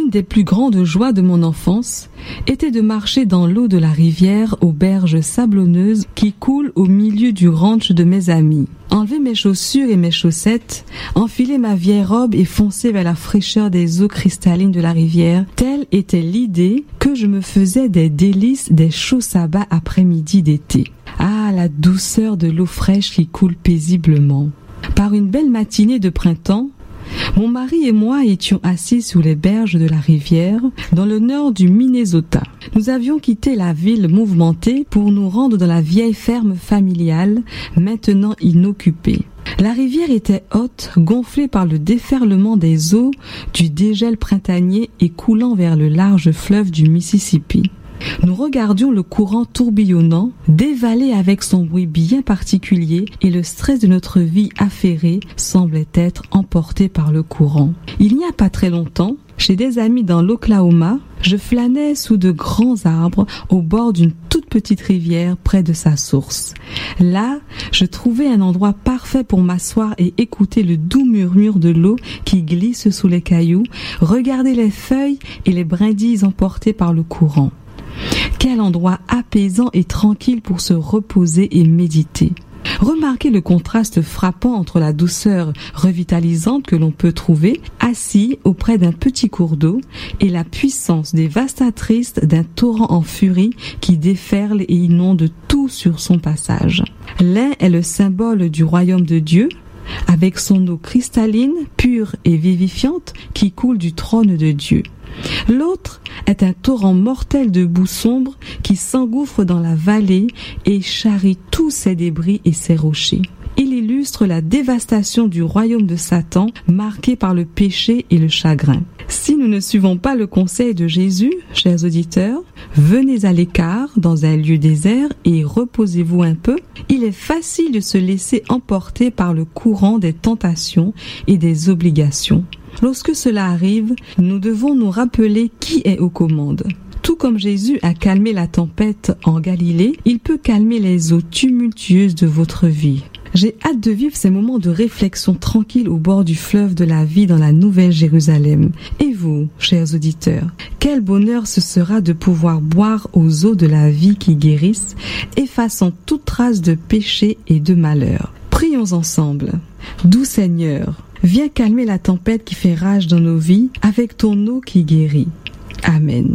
L'une des plus grandes joies de mon enfance était de marcher dans l'eau de la rivière aux berges sablonneuses qui coulent au milieu du ranch de mes amis. Enlever mes chaussures et mes chaussettes, enfiler ma vieille robe et foncer vers la fraîcheur des eaux cristallines de la rivière, telle était l'idée que je me faisais des délices des chauds sabbats après-midi d'été. Ah, la douceur de l'eau fraîche qui coule paisiblement. Par une belle matinée de printemps, mon mari et moi étions assis sur les berges de la rivière, dans le nord du Minnesota. Nous avions quitté la ville mouvementée pour nous rendre dans la vieille ferme familiale, maintenant inoccupée. La rivière était haute, gonflée par le déferlement des eaux du dégel printanier et coulant vers le large fleuve du Mississippi. Nous regardions le courant tourbillonnant, dévaler avec son bruit bien particulier et le stress de notre vie affairée semblait être emporté par le courant. Il n'y a pas très longtemps, chez des amis dans l'Oklahoma, je flânais sous de grands arbres au bord d'une toute petite rivière près de sa source. Là, je trouvais un endroit parfait pour m'asseoir et écouter le doux murmure de l'eau qui glisse sous les cailloux, regarder les feuilles et les brindilles emportées par le courant. Quel endroit apaisant et tranquille pour se reposer et méditer. Remarquez le contraste frappant entre la douceur revitalisante que l'on peut trouver assis auprès d'un petit cours d'eau et la puissance dévastatrice d'un torrent en furie qui déferle et inonde tout sur son passage. L'un est le symbole du royaume de Dieu, avec son eau cristalline, pure et vivifiante qui coule du trône de Dieu. L'autre est un torrent mortel de boue sombre qui s'engouffre dans la vallée et charrie tous ses débris et ses rochers. Il illustre la dévastation du royaume de Satan, marqué par le péché et le chagrin. Si nous ne suivons pas le conseil de Jésus, chers auditeurs, venez à l'écart, dans un lieu désert, et reposez-vous un peu. Il est facile de se laisser emporter par le courant des tentations et des obligations. Lorsque cela arrive, nous devons nous rappeler qui est aux commandes. Tout comme Jésus a calmé la tempête en Galilée, il peut calmer les eaux tumultueuses de votre vie. J'ai hâte de vivre ces moments de réflexion tranquille au bord du fleuve de la vie dans la Nouvelle Jérusalem. Et vous, chers auditeurs, quel bonheur ce sera de pouvoir boire aux eaux de la vie qui guérissent, effaçant toute trace de péché et de malheur. Prions ensemble. Doux Seigneur, viens calmer la tempête qui fait rage dans nos vies avec ton eau qui guérit. Amen.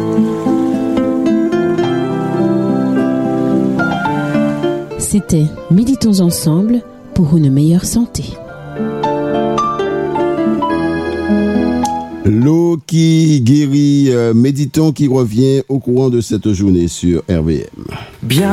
C'était Méditons ensemble pour une meilleure santé. L'eau qui guérit, méditons qui revient au courant de cette journée sur RVM. Bien